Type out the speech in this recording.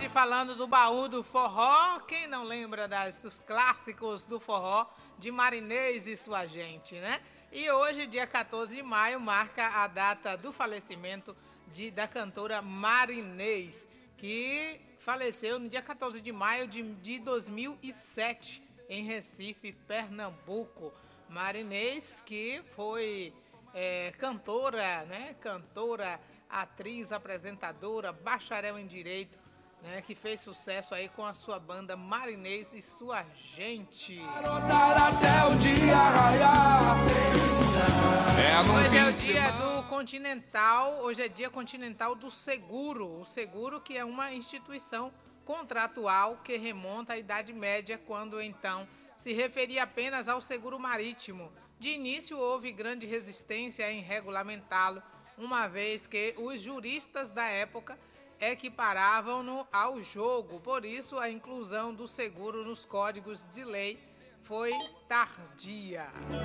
Hoje falando do baú do forró, quem não lembra dos clássicos do forró de Marinês e sua gente, né? E hoje, dia 14 de maio, marca a data do falecimento da cantora Marinês, que faleceu no dia 14 de maio de 2007, em Recife, Pernambuco. Marinês, que foi cantora, né? Cantora, atriz, apresentadora, bacharel em Direito, né? Que fez sucesso aí com a sua banda Marinês e sua gente. Até o dia raiar. Hoje é o dia do Continental, hoje é dia continental do seguro. O seguro, que é uma instituição contratual que remonta à Idade Média, quando então se referia apenas ao seguro marítimo. De início houve grande resistência em regulamentá-lo, uma vez que os juristas da época equiparavam-no ao jogo. Por isso, a inclusão do seguro nos códigos de lei foi tardia.